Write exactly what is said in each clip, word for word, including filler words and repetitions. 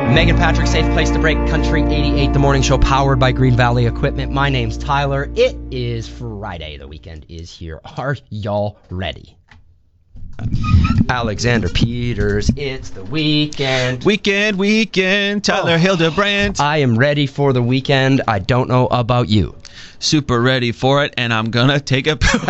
Megan Patrick, Safe Place to Break, Country eighty-eight, the morning show powered by Green Valley Equipment. My name's Tyler. It is Friday. The weekend is here. Are y'all ready? Alexander Peters, it's the weekend. Weekend, weekend, Tyler oh. Hildebrandt. I am ready for the weekend. I don't know about you. Super ready for it, and I'm gonna take a poop.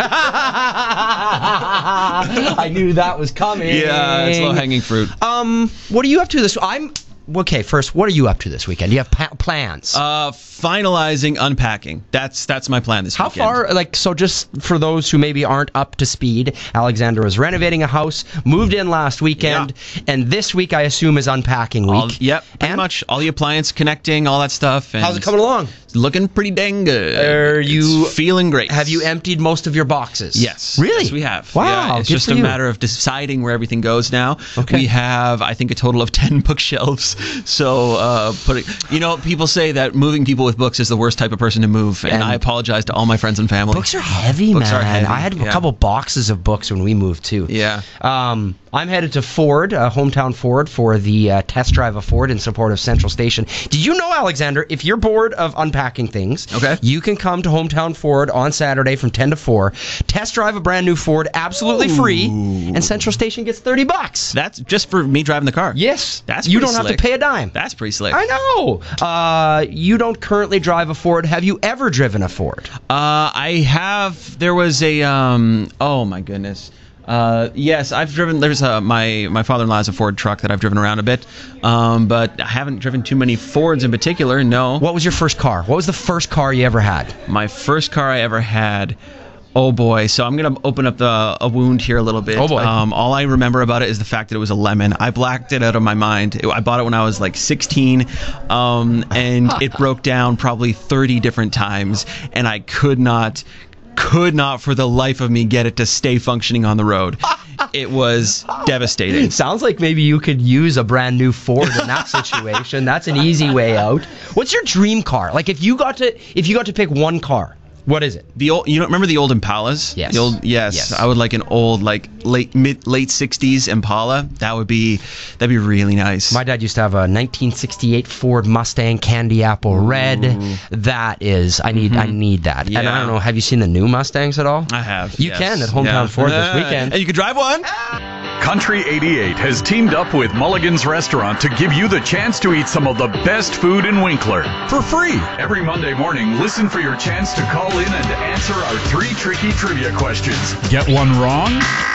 I knew that was coming. Yeah, it's low-hanging fruit. Um, what are you up to this? I'm okay. First, what are you up to this weekend? Do you have pa- plans? Uh, finalizing unpacking. That's that's my plan this How weekend. How far? Like, so just for those who maybe aren't up to speed, Alexander was renovating a house, moved in last weekend, yeah. and this week I assume is unpacking week. All, yep, pretty and much all the appliance connecting, all that stuff. And how's it coming along? It's looking pretty dang good. Are you it's feeling great? Have you emptied most of your boxes? Yes. Really? Yes, we have. Wow. Yeah, it's good just for a you. matter of deciding where everything goes now. Okay. We have, I think, a total of ten bookshelves. So, uh, putting, you know, people say that moving people with books is the worst type of person to move, and, and I apologize to all my friends and family. Books are heavy, books man. Are heavy. I had yeah. a couple boxes of books when we moved too. Yeah. Um, I'm headed to Ford, uh, hometown Ford, for the uh, test drive of Ford in support of Central Station. Did you know, Alexander, if you're bored of unpacking things, okay. you can come to hometown Ford on Saturday from ten to four, test drive a brand new Ford absolutely Ooh. free, and Central Station gets thirty bucks. That's just for me driving the car. Yes. That's You don't slick. have to pay a dime. That's pretty slick. I know. Uh, you don't currently drive a Ford. Have you ever driven a Ford? Uh, I have. There was a. Um, oh my goodness. Uh, yes, I've driven. There's a my my father-in-law has a Ford truck that I've driven around a bit, um, but I haven't driven too many Fords in particular. No. What was your first car? What was the first car you ever had? My first car I ever had. Oh boy! So I'm gonna open up the a wound here a little bit. Oh boy! Um, all I remember about it is the fact that it was a lemon. I blacked it out of my mind. It, I bought it when I was like sixteen, um, and it broke down probably thirty different times, and I could not. could not for the life of me get it to stay functioning on the road. It was devastating. It sounds like maybe you could use a brand new Ford in that situation. That's an easy way out. What's your dream car? Like if you got to if you got to pick one car, what is it? The old, you don't remember the old Impalas? Yes. The old, yes. yes. I would like an old, like late mid late sixties Impala. That would be that'd be really nice. My dad used to have a nineteen sixty-eight Ford Mustang Candy Apple Red. Ooh. That is, I need, mm-hmm. I need that. Yeah. And I don't know, have you seen the new Mustangs at all? I have. You yes. can at Hometown yeah. Ford this weekend. And you could drive one. Country eighty-eight has teamed up with Mulligan's Restaurant to give you the chance to eat some of the best food in Winkler for free. Every Monday morning, listen for your chance to call in and answer our three tricky trivia questions. Get one wrong?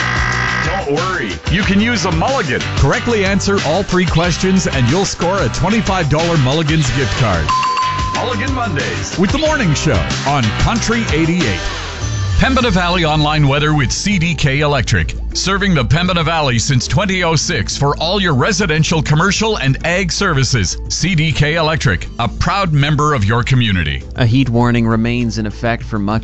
Don't worry, you can use a Mulligan. Correctly answer all three questions and you'll score a twenty-five dollars Mulligan's gift card. Mulligan Mondays with the morning show on Country eighty-eight. Pembina Valley online weather with C D K Electric. Serving the Pembina Valley since twenty oh six for all your residential, commercial, and ag services. C D K Electric, a proud member of your community. A heat warning remains in effect for much